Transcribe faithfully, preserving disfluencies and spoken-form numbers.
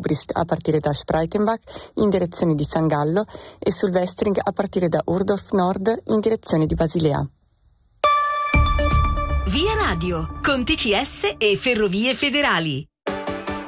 Obrist a partire da Spreitenbach in direzione di San Gallo e sul Westring a partire da Urdorf Nord in direzione di Basilea. Via Radio, con T C S e Ferrovie Federali.